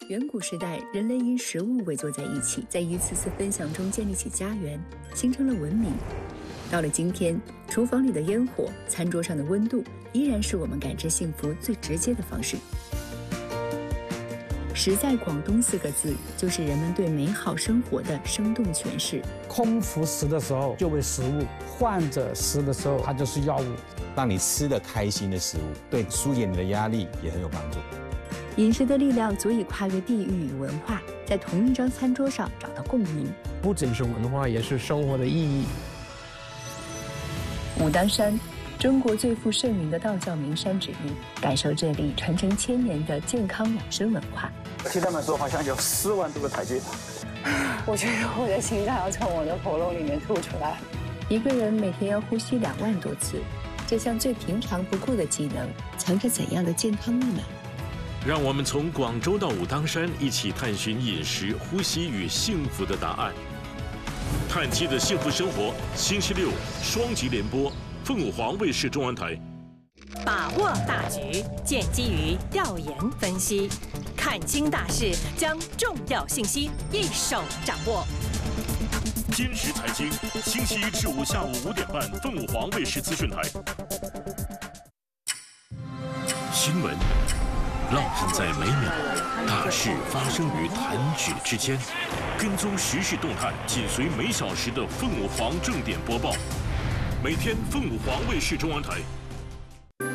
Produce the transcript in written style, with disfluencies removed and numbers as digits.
远古时代，人类因食物围坐在一起，在一次次分享中建立起家园，形成了文明。到了今天，厨房里的烟火，餐桌上的温度，依然是我们感知幸福最直接的方式。食在广东4个字，就是人们对美好生活的生动诠释。 空腹食的时候就为食物，患者食的时候它就是药物。 让你吃得开心的食物，对疏解你的压力也很有帮助。 饮食的力量足以跨越地域与文化，在同一张餐桌上找到共鸣。 不仅是文化，也是生活的意义。 武当山，中国最负盛名的道教名山之一，感受这里传承千年的健康养生文化。 听他们说，好像有4万多个台阶。 我觉得我的心脏要从我的喉咙里面吐出来。 一个人每天要呼吸2万多次，这项最平常不过的技能，藏着怎样的健康密码？ 让我们从广州到武当山，一起探寻饮食、呼吸与幸福的答案。碳基的幸福生活，星期6双极联播，凤舞华卫视中文台。 把握大局，建基于调研分析，看清大势，将重要信息一手掌握。 坚持财经，星期1至5下午5点半，凤舞华卫视资讯台。新闻浪漫在每秒，大事发生于弹指之间。跟踪时事动态，紧随每小时的凤舞华正点播报。每天凤舞华卫视中文台